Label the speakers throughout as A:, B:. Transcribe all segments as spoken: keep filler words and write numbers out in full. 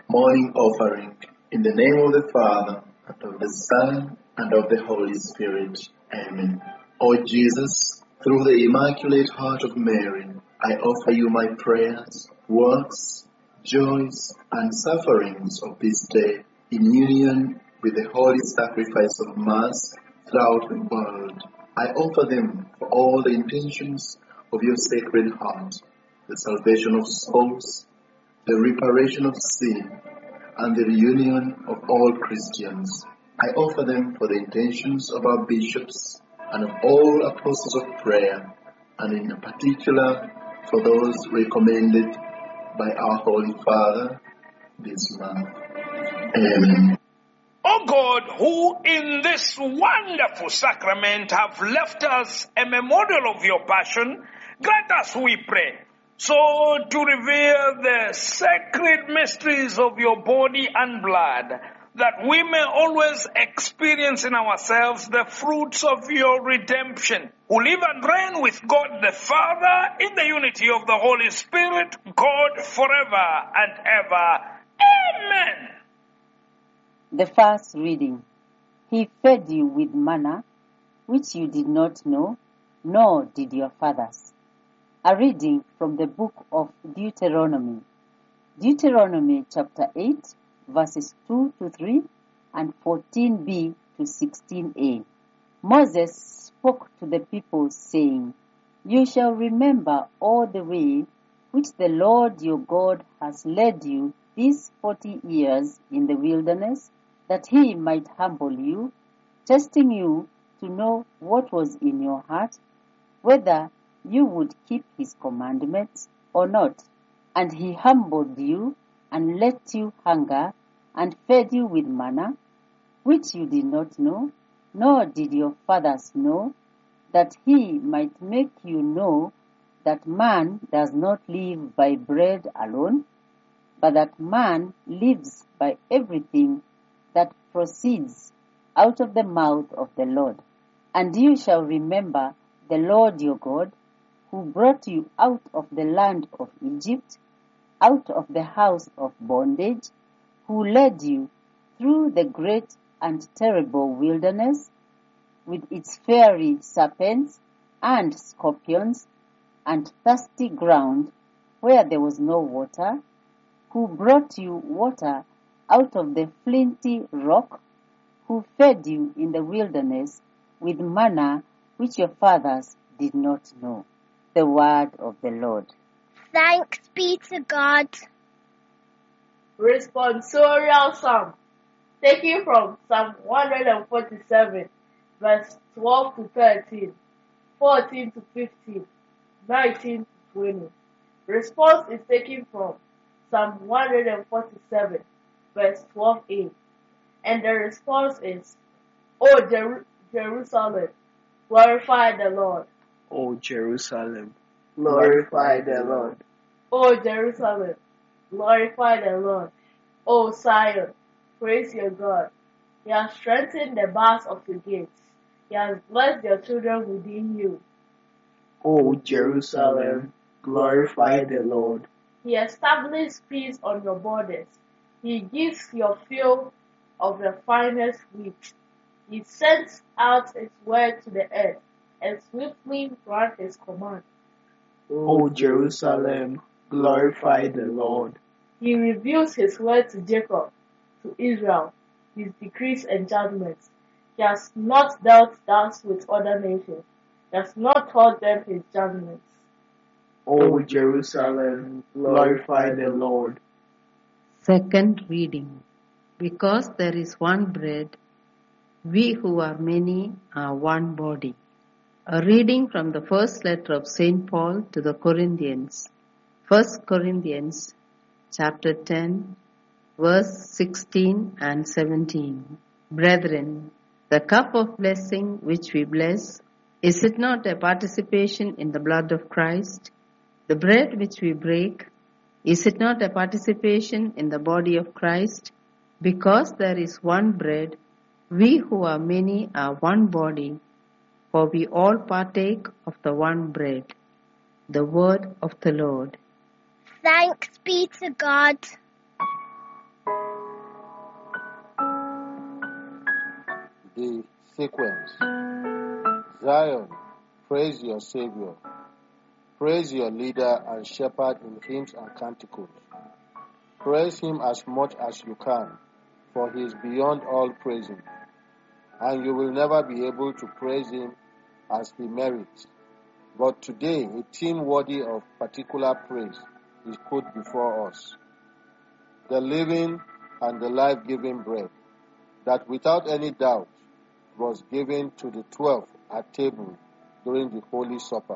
A: Morning offering. In the name of the Father, and of the Son, and of the Holy Spirit. Amen. O Jesus, through the Immaculate Heart of Mary, I offer you my prayers, works, joys, and sufferings of this day, in union with the holy sacrifice of Mass throughout the world. I offer them for all the intentions of your Sacred Heart, the salvation of souls, the reparation of sin, and the reunion of all Christians. I offer them for the intentions of our bishops and of all apostles of prayer, and in particular for those recommended by our Holy Father this month. Amen.
B: O God, who in this wonderful sacrament have left us a memorial of your passion, grant us, we pray, so to reveal the sacred mysteries of your body and blood, that we may always experience in ourselves the fruits of your redemption, who live and reign with God the Father in the unity of the Holy Spirit, God forever and ever. Amen.
C: The first reading. He fed you with manna, which you did not know, nor did your fathers. A reading from the book of Deuteronomy. Deuteronomy chapter eight, verses two to three and fourteen b to sixteen a. Moses spoke to the people, saying, You shall remember all the way which the Lord your God has led you these forty years in the wilderness, that he might humble you, testing you to know what was in your heart, whether you would keep his commandments or not. And he humbled you and let you hunger and fed you with manna, which you did not know, nor did your fathers know, that he might make you know that man does not live by bread alone, but that man lives by everything that proceeds out of the mouth of the Lord. And you shall remember the Lord your God, who brought you out of the land of Egypt, out of the house of bondage, who led you through the great and terrible wilderness, with its fiery serpents and scorpions, and thirsty ground where there was no water, who brought you water out of the flinty rock, who fed you in the wilderness with manna which your fathers did not know. The word of the Lord.
D: Thanks be to God.
E: Responsorial Psalm, taken from Psalm one forty-seven, verse twelve to thirteen, fourteen to fifteen, nineteen to twenty. Response is taken from Psalm one forty-seven, verse twelve a. And the response is, O Jer- Jerusalem, glorify the Lord.
F: O Jerusalem, glorify the Lord.
E: O Jerusalem, glorify the Lord. O Zion, praise your God. He has strengthened the bars of the gates. He has blessed your children within you.
F: O Jerusalem, glorify the Lord.
E: He established peace on your borders. He gives your fill of the finest wheat. He sends out his word to the earth, and swiftly grant his command.
F: O Jerusalem, glorify the Lord.
E: He reveals his word to Jacob, to Israel, his decrees and judgments. He has not dealt thus with other nations. He has not taught them his judgments.
F: O Jerusalem, glorify the Lord.
C: Second reading. Because there is one bread, we who are many are one body. A reading from the first letter of Saint Paul to the Corinthians. First Corinthians chapter ten, verse sixteen and seventeen. Brethren, the cup of blessing which we bless, is it not a participation in the blood of Christ? The bread which we break, is it not a participation in the body of Christ? Because there is one bread, we who are many are one body, for we all partake of the one bread. The word of the Lord.
D: Thanks be to God.
G: the sequence. Zion, praise your Savior. Praise your leader and shepherd in hymns and canticles. Praise him as much as you can, for he is beyond all praising, and you will never be able to praise him as he merits. But today, a theme worthy of particular praise is put before us. The living and the life-giving bread, that without any doubt was given to the twelve at table during the Holy Supper.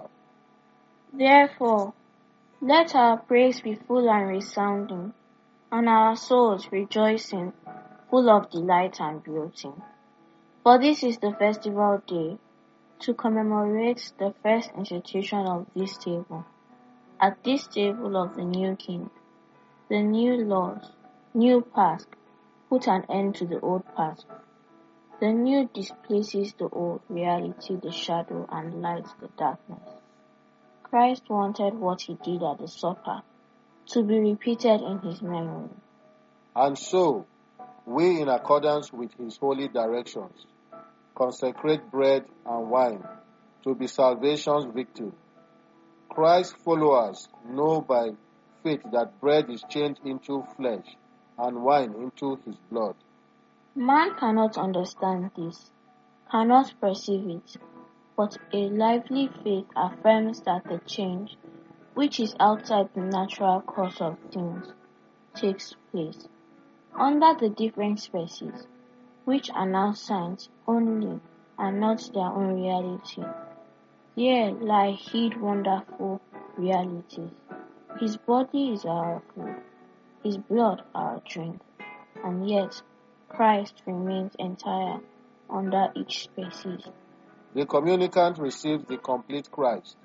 H: Therefore, let our praise be full and resounding, and our souls rejoicing, full of delight and beauty. For this is the festival day, to commemorate the first institution of this table. At this table of the new King, the new laws, new Pasch, put an end to the old Pasch. The new displaces the old reality, the shadow, and lights the darkness. Christ wanted what he did at the supper to be repeated in his memory.
G: And so, we, in accordance with his holy directions, consecrate bread and wine to be salvation's victim. Christ's followers know by faith that bread is changed into flesh and wine into his blood.
H: Man cannot understand this, cannot perceive it, but a lively faith affirms that the change, which is outside the natural course of things, takes place. Under the different species, which are now signs only and not their own reality, here lie hid wonderful realities. His body is our food, his blood our drink, and yet Christ remains entire under each species.
G: The communicant receives the complete Christ,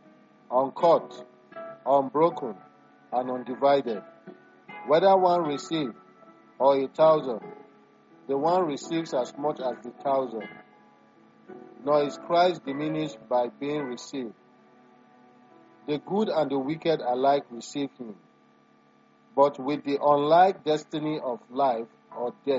G: uncut, unbroken, and undivided. Whether one receives or a thousand, the one receives as much as the thousand. Nor is Christ diminished by being received. The good and the wicked alike receive him, but with the unlike destiny of life or death.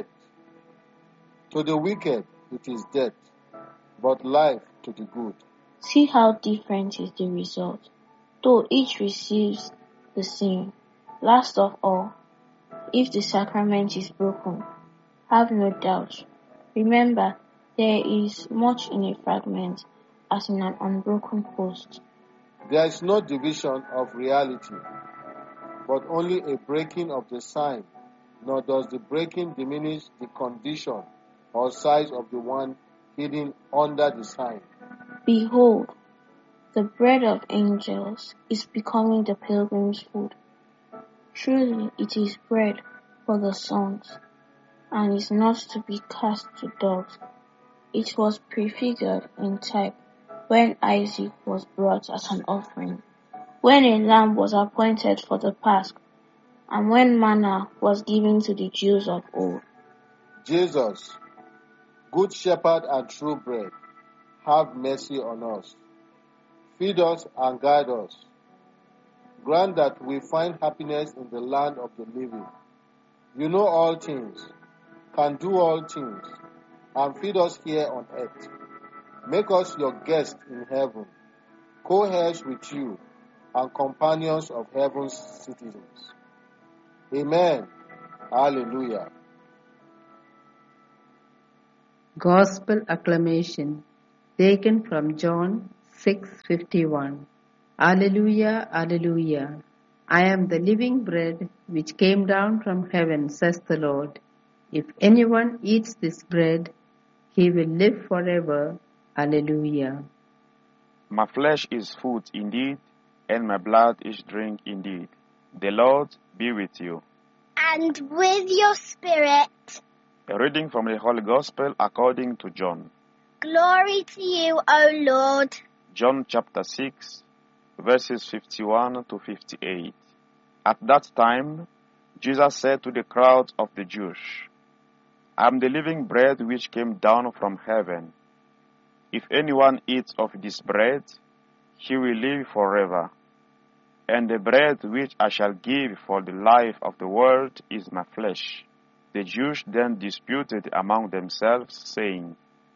G: To the wicked it is death, but life to the good.
H: See how different is the result, though each receives the same. Last of all, if the sacrament is broken, have no doubt. Remember, there is much in a fragment as in an unbroken post.
G: There is no division of reality, but only a breaking of the sign, nor does the breaking diminish the condition or size of the one hidden under the sign.
H: Behold, the bread of angels is becoming the pilgrim's food. Truly it is bread for the sons, and is not to be cast to dogs. It was prefigured in type when Isaac was brought as an offering, when a lamb was appointed for the Pasch, and when manna was given to the Jews of old.
G: Jesus, good shepherd and true bread, have mercy on us. Feed us and guide us. Grant that we find happiness in the land of the living. You know all things, can do all things, and feed us here on earth. Make us your guests in heaven, co-heirs with you, and companions of heaven's citizens. Amen. Hallelujah.
C: Gospel acclamation taken from John six fifty-one. Alleluia, alleluia. I am the living bread which came down from heaven, says the Lord. If anyone eats this bread, he will live forever. Alleluia.
I: My flesh is food indeed, and my blood is drink indeed. The Lord be with you.
D: And with your spirit.
I: A reading from the Holy Gospel according to John.
D: Glory to you, O Lord.
I: John chapter six, verses fifty-one to fifty-eight. At that time, Jesus said to the crowd of the Jews, I am the living bread which came down from heaven. If anyone eats of this bread, he will live forever. And the bread which I shall give for the life of the world is my flesh. The Jews then disputed among themselves, saying,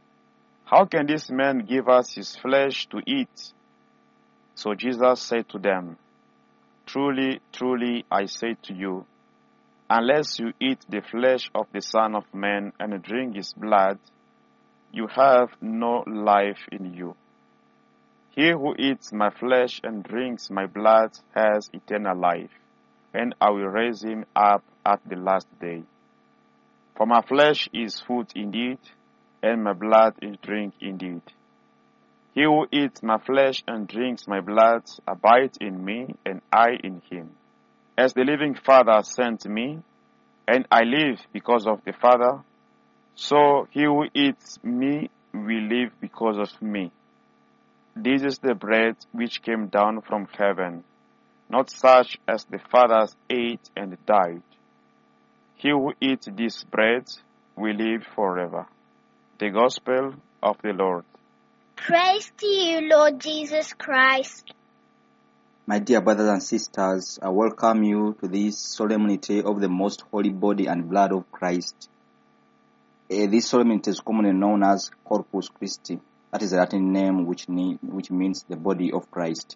I: How can this man give us his flesh to eat? So Jesus said to them, Truly, truly, I say to you, unless you eat the flesh of the Son of Man and drink his blood, you have no life in you. He who eats my flesh and drinks my blood has eternal life, and I will raise him up at the last day. For my flesh is food indeed, and my blood is drink indeed. He who eats my flesh and drinks my blood abides in me, and I in him. As the living Father sent me, and I live because of the Father, so he who eats me will live because of me. This is the bread which came down from heaven, not such as the fathers ate and died. He who eats this bread will live forever. The Gospel of the Lord.
D: Praise to you, Lord Jesus Christ.
J: My dear brothers and sisters, I welcome you to this solemnity of the most holy body and blood of Christ. Uh, this solemnity is commonly known as Corpus Christi. That is the Latin name which, need, which means the body of Christ.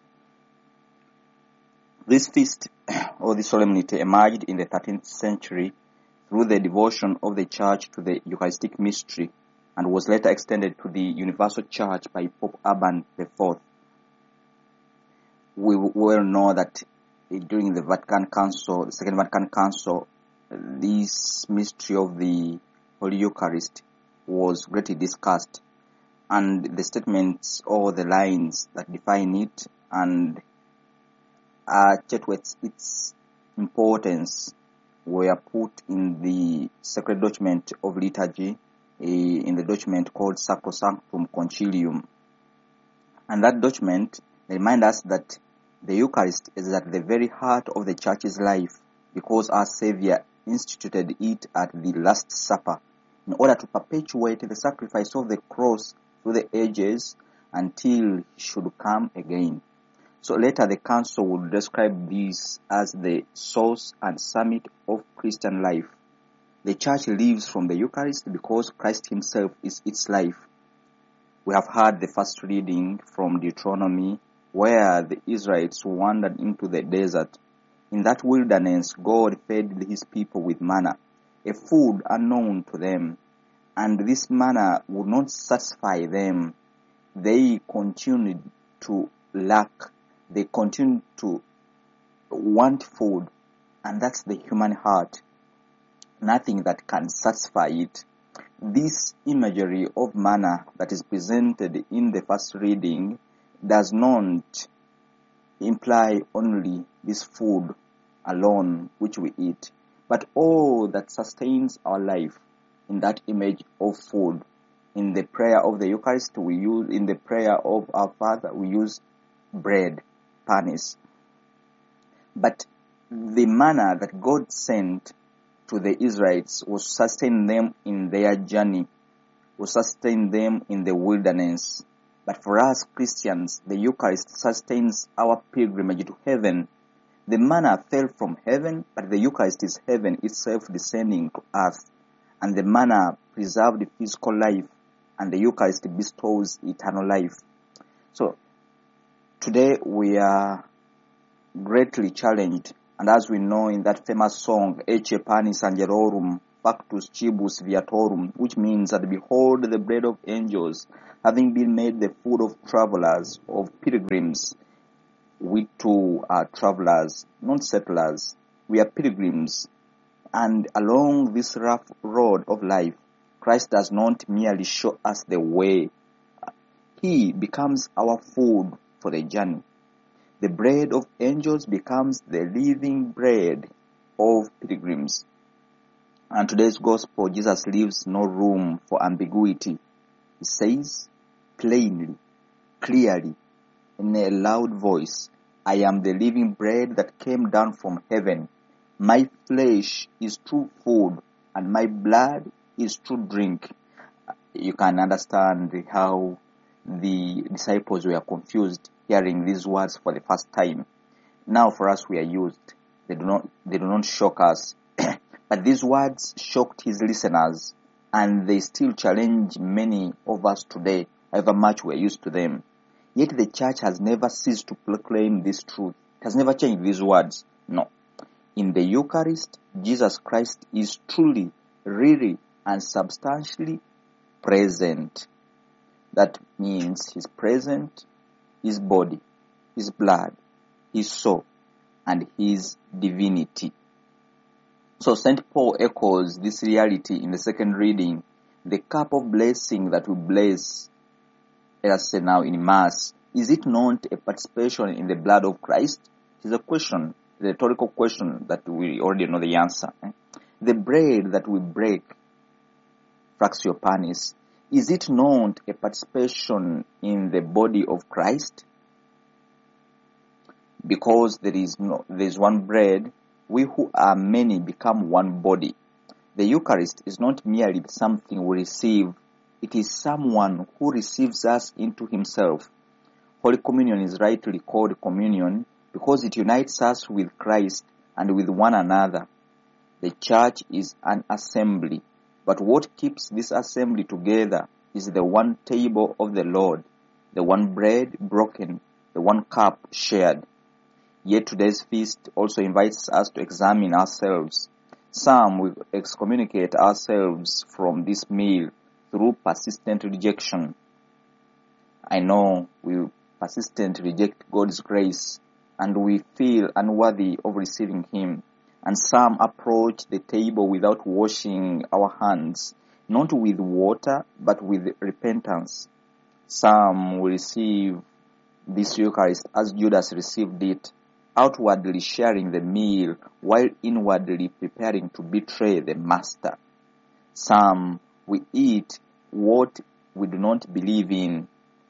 J: This feast or this solemnity emerged in the thirteenth century through the devotion of the Church to the Eucharistic mystery, and was later extended to the Universal Church by Pope Urban the Fourth. We well know that during the Vatican Council, the Second Vatican Council, this mystery of the Holy Eucharist was greatly discussed, and the statements or the lines that define it and uh, checked with its importance were put in the sacred document of liturgy, in the document called Sacrosanctum Concilium. And that document reminds us that the Eucharist is at the very heart of the Church's life, because our Savior instituted it at the Last Supper in order to perpetuate the sacrifice of the cross through the ages until he should come again. So later the Council would describe this as the source and summit of Christian life. The Church lives from the Eucharist because Christ himself is its life. We have heard the first reading from Deuteronomy, where the Israelites wandered into the desert. In that wilderness, God fed his people with manna, a food unknown to them. And this manna would not satisfy them. They continued to lack. They continued to want food. And that's the human heart. Nothing that can satisfy it. This imagery of manna that is presented in the first reading does not imply only this food alone which we eat, but all that sustains our life. In that image of food, in the prayer of the Eucharist, we use, in the prayer of our Father, we use bread, panis. But the manna that God sent to the Israelites was sustain them in their journey, was sustain them in the wilderness. But for us Christians, the Eucharist sustains our pilgrimage to heaven. The manna fell from heaven, but the Eucharist is heaven itself descending to earth. And the manna preserved physical life, and the Eucharist bestows eternal life. So, today we are greatly challenged, and as we know in that famous song, Ecce panis angelorum, factus cibus viatorum, which means that behold the bread of angels, having been made the food of travelers, of pilgrims. We too are travelers, not settlers. We are pilgrims. And along this rough road of life, Christ does not merely show us the way. He becomes our food for the journey. The bread of angels becomes the living bread of pilgrims. And today's gospel, Jesus leaves no room for ambiguity. He says plainly, clearly, in a loud voice, I am the living bread that came down from heaven. My flesh is true food, and my blood is true drink. You can understand how the disciples were confused hearing these words for the first time. Now for us we are used. They do not, they do not shock us. But these words shocked his listeners, and they still challenge many of us today, however much we're used to them. Yet the church has never ceased to proclaim this truth. It has never changed these words. No. In the Eucharist, Jesus Christ is truly, really, and substantially present. That means He's present, His body, His blood, His soul, and His divinity. So Saint Paul echoes this reality in the second reading. The cup of blessing that we bless, let us say now in Mass, is it not a participation in the blood of Christ? It is a question, a rhetorical question that we already know the answer. The bread that we break, Fractio Panis, is it not a participation in the body of Christ? Because there is no, there is one bread, we who are many become one body. The Eucharist is not merely something we receive, it is someone who receives us into himself. Holy Communion is rightly called communion because it unites us with Christ and with one another. The church is an assembly, but what keeps this assembly together is the one table of the Lord, the one bread broken, the one cup shared. Yet today's feast also invites us to examine ourselves. Some will excommunicate ourselves from this meal through persistent rejection. I know we persistently reject God's grace and we feel unworthy of receiving Him. And some approach the table without washing our hands, not with water, but with repentance. Some will receive this Eucharist as Judas received it, outwardly sharing the meal while inwardly preparing to betray the Master. Some will eat what we do not believe in.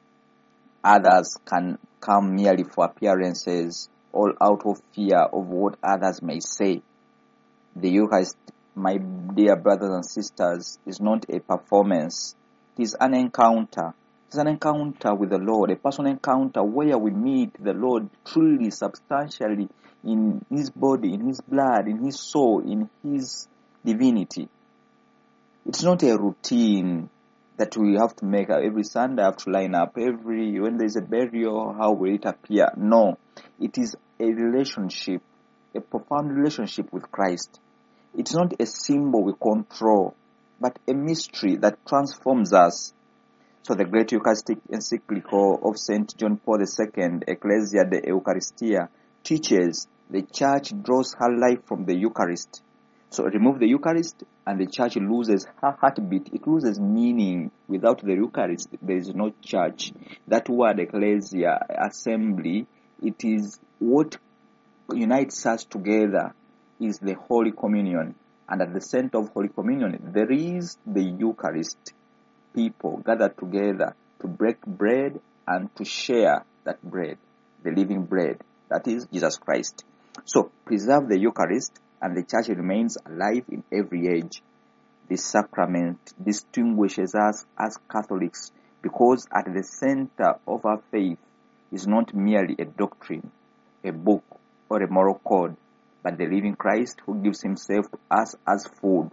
J: Others can come merely for appearances, all out of fear of what others may say. The Eucharist, my dear brothers and sisters, is not a performance. It is an encounter. It is an encounter with the Lord, a personal encounter where we meet the Lord truly, substantially in His body, in His blood, in His soul, in His divinity. It's not a routine that we have to make every Sunday, have to line up every, when there is a burial, how will it appear? No. It is a relationship, a profound relationship with Christ. It's not a symbol we control, but a mystery that transforms us. So the great Eucharistic encyclical of Saint John Paul the Second, Ecclesia de Eucharistia, teaches the Church draws her life from the Eucharist. So remove the Eucharist and the Church loses her heartbeat. It loses meaning. Without the Eucharist, there is no Church. That word, Ecclesia, assembly, it is what unites us together is the Holy Communion. And at the center of Holy Communion, there is the Eucharist. People gathered together to break bread and to share that bread, the living bread, that is Jesus Christ. So preserve the Eucharist and the Church remains alive in every age. This sacrament distinguishes us as Catholics because at the center of our faith is not merely a doctrine, a book, or a moral code, but the living Christ who gives Himself to us as food.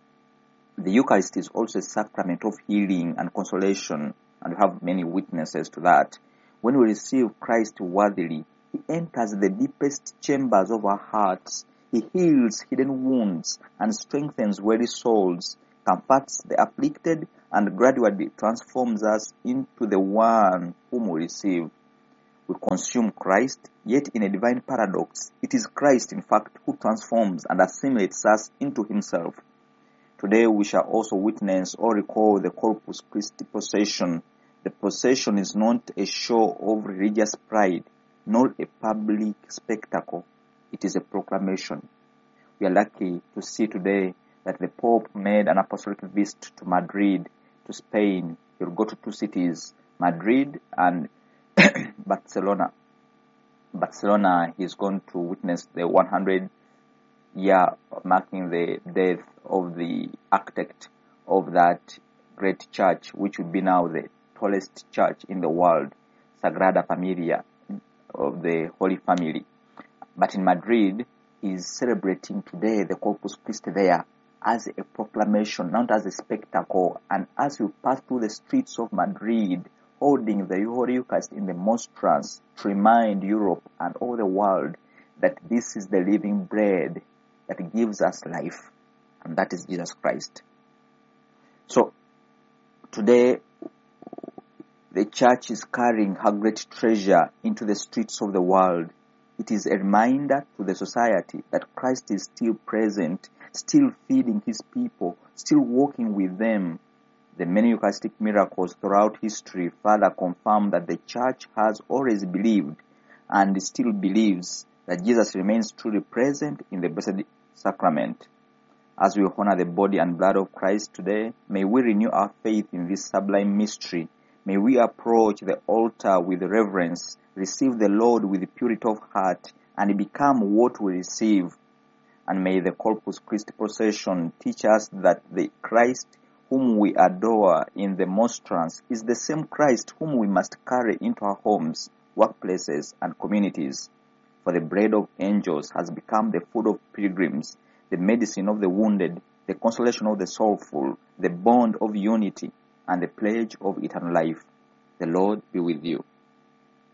J: The Eucharist is also a sacrament of healing and consolation, and we have many witnesses to that. When we receive Christ worthily, He enters the deepest chambers of our hearts. He heals hidden wounds and strengthens weary souls, comforts the afflicted, and gradually transforms us into the one whom we receive. We consume Christ, yet in a divine paradox, it is Christ, in fact, who transforms and assimilates us into Himself. Today we shall also witness or recall the Corpus Christi procession. The procession is not a show of religious pride, nor a public spectacle. It is a proclamation. We are lucky to see today that the Pope made an apostolic visit to Madrid, to Spain. He will go to two cities, Madrid and Barcelona. Barcelona, he is going to witness the one hundred year marking the death of the architect of that great church, which would be now the tallest church in the world, Sagrada Familia, of the Holy Family. But in Madrid, he is celebrating today the Corpus Christi there, as a proclamation, not as a spectacle. And as we pass through the streets of Madrid, holding the Holy Eucharist in the monstrance to remind Europe and all the world that this is the living bread that gives us life, and that is Jesus Christ. So, today, the church is carrying her great treasure into the streets of the world. It is a reminder to the society that Christ is still present, still feeding his people, still walking with them. The many Eucharistic miracles throughout history further confirm that the church has always believed and still believes that Jesus remains truly present in the Blessed Sacrament. As we honor the body and blood of Christ today, may we renew our faith in this sublime mystery. May we approach the altar with reverence, receive the Lord with purity of heart, and become what we receive. And may the Corpus Christi procession teach us that the Christ whom we adore in the monstrance is the same Christ whom we must carry into our homes, workplaces, and communities. For the bread of angels has become the food of pilgrims, the medicine of the wounded, the consolation of the sorrowful, the bond of unity, and the pledge of eternal life. The Lord be with you.